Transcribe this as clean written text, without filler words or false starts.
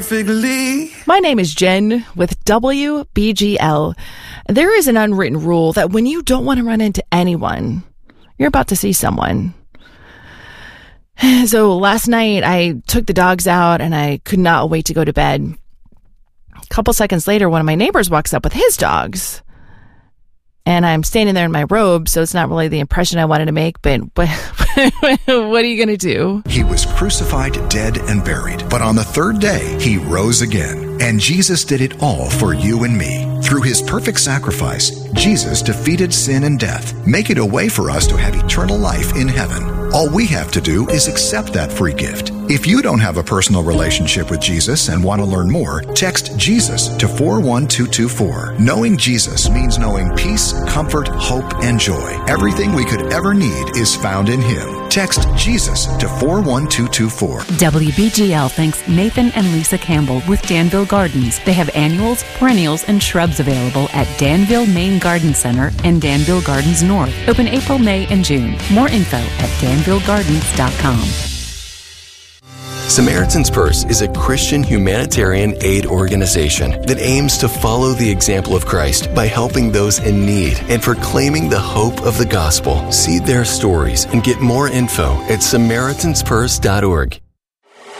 perfectly. My name is Jen with WBGL. There is an unwritten rule that when you don't want to run into anyone, you're about to see someone. So last night I took the dogs out and I could not wait to go to bed. A couple seconds later, one of my neighbors walks up with his dogs. And I'm standing there in my robe, so it's not really the impression I wanted to make, but what are you going to do? He was crucified, dead, and buried. But on the third day, he rose again. And Jesus did it all for you and me. Through his perfect sacrifice, Jesus defeated sin and death, making a way for us to have eternal life in heaven. All we have to do is accept that free gift. If you don't have a personal relationship with Jesus and want to learn more, text Jesus to 41224. Knowing Jesus means knowing peace, comfort, hope, and joy. Everything we could ever need is found in him. Text Jesus to 41224. WBGL thanks Nathan and Lisa Campbell with Danville Gardens. They have annuals, perennials, and shrubs available at Danville Main Garden Center and Danville Gardens North. Open April, May, and June. More info at danvillegardens.com. Samaritan's Purse is a Christian humanitarian aid organization that aims to follow the example of Christ by helping those in need and proclaiming the hope of the gospel. See their stories and get more info at SamaritansPurse.org.